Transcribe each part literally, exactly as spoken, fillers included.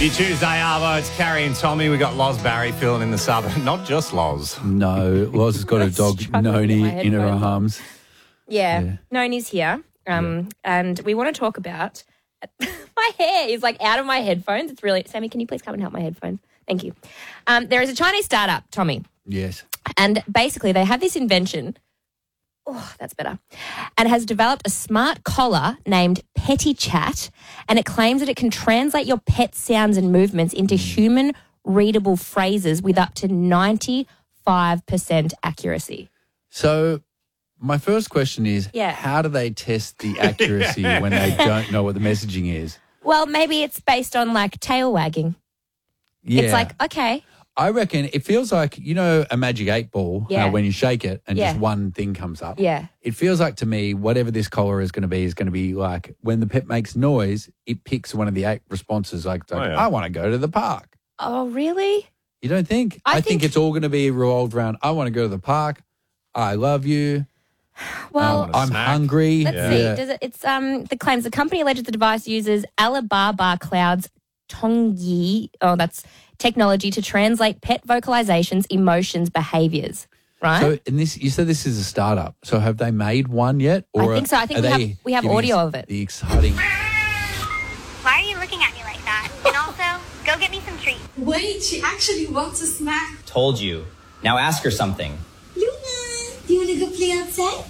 You Tuesday, Arvo. It's Carrie and Tommy. We got Loz Barry filling in the sub. Not just Loz. No, Loz has got her dog Noni in her arms. Yeah, Yeah. Noni's here. Um, and we want to talk about my hair is like out of my headphones. It's really Sammy. Can you please come and help my headphones? Thank you. Um, there is a Chinese startup, Tommy, Yes. and basically they have this invention. Oh, that's better. And has developed a smart collar named Petty Chat, and it claims that it can translate your pet sounds and movements into human readable phrases with up to ninety-five percent accuracy. So my first question is, Yeah. how do they test the accuracy when they don't know what the messaging is? Well, maybe it's based on like tail wagging. Yeah. It's like, okay, I reckon it feels like, you know, a magic eight ball, Yeah. uh, when you shake it and Yeah. just one thing comes up. yeah. It feels like to me, whatever this collar is going to be is going to be like when the pet makes noise, it picks one of the eight responses like, like Oh, yeah. I want to go to the park. Oh, really? You don't think? I I, think, think- it's all going to be revolved around, I want to go to the park. I love you. Well, um, a I'm snack. hungry. let's Yeah. see. Yeah. Does it? It's um the claims the company alleges the device uses Alibaba Cloud's Tongyi. Oh, that's technology to translate pet vocalizations, emotions, behaviors. Right. So, and this, you said this is a startup. So, have they made one yet? I think so. I think are we have- they we have giving audio us of it. The exciting. Why are you looking at me like that? And also, go get me some treats. Wait, she actually wants a snack. Told you. Now ask her something. Luna, do you want to go play outside?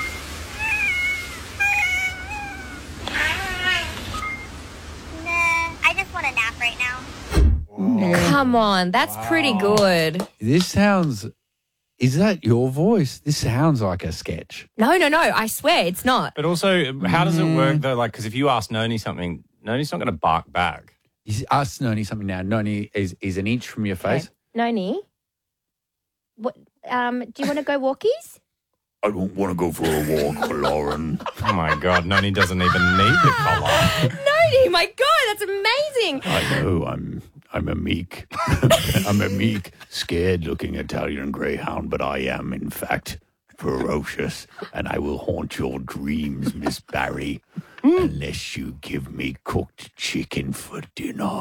Nah, I just want a nap right now. Come on, that's pretty good. This sounds. Is that your voice? This sounds like a sketch. No, no, no. I swear it's not. But also, how does it work, though? Like, because if you ask Noni something, Noni's not going to bark back. You ask Noni something now. Noni is, is an inch from your face. Noni, what? Um, do you want to go walkies? I don't want to go for a walk, Lauren. Oh, my God. Noni doesn't even need the collar. Noni, my God, that's amazing. I know. I'm. I'm a meek. I'm a meek, scared-looking Italian greyhound, but I am, in fact, ferocious, and I will haunt your dreams, Miss Barry, unless you give me cooked chicken for dinner.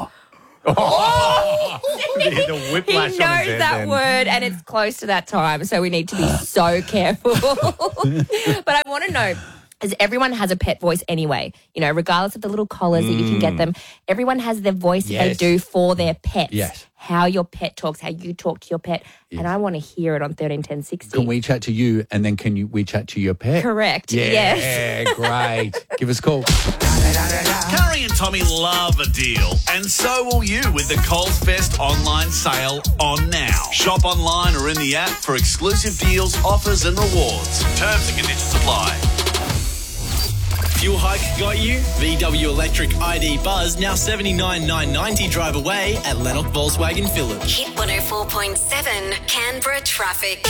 The He whiplash knows on his head that then. word and it's close to that time, so we need to be so careful. But I want to know, because everyone has a pet voice anyway, you know, regardless of the little collars that you can get them, everyone has their voice that they Yes. do for their pets. Yes. How your pet talks, how you talk to your pet. And I want to hear it on thirteen ten sixty. Can we chat to you, and then can you we chat to your pet? Correct. Yeah, Yes. great. Give us a call. Carrie and Tommy love a deal, and so will you with the Coles Fest online sale on now. Shop online or in the app for exclusive deals, offers and rewards. Terms and conditions apply. Fuel hike got you? V W Electric I D Buzz now seventy-nine thousand nine hundred ninety drive away at Lennox Volkswagen Village. Hit one oh four point seven Canberra traffic.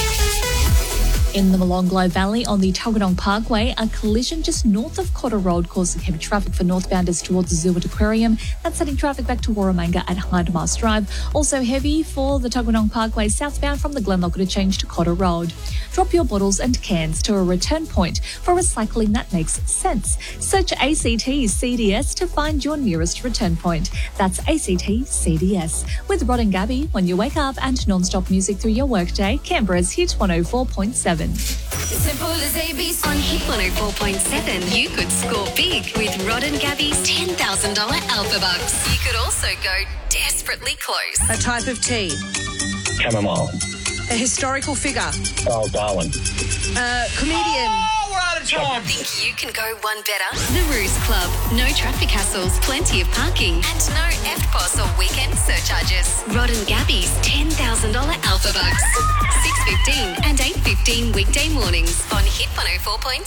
In the Molonglo Valley on the Tuggeranong Parkway, a collision just north of Cotter Road causing heavy traffic for northbounders towards the Zoo and Aquarium. That's sending traffic back to Warramanga at Hyndemast Drive. Also heavy for the Tuggeranong Parkway southbound from the Glenlock interchange to Cotter Road. Drop your bottles and cans to a return point for recycling that makes sense. Search A C T C D S to find your nearest return point. That's A C T C D S. With Rod and Gabby, when you wake up, and non-stop music through your workday, Canberra's Hit one oh four point seven. Simple as A B C. On Hit one oh four point seven, you could score big with Rod and Gabby's ten thousand dollars Alpha Bucks. You could also go desperately close. A type of tea. Chamomile. A historical figure. Charles Darwin. A comedian. Think you can go one better? The Ruse Club. No traffic hassles, plenty of parking, and no F P O S or weekend surcharges. Rod and Gabby's ten thousand dollars Alpha Bucks. six fifteen and eight fifteen weekday mornings on Hit one oh four point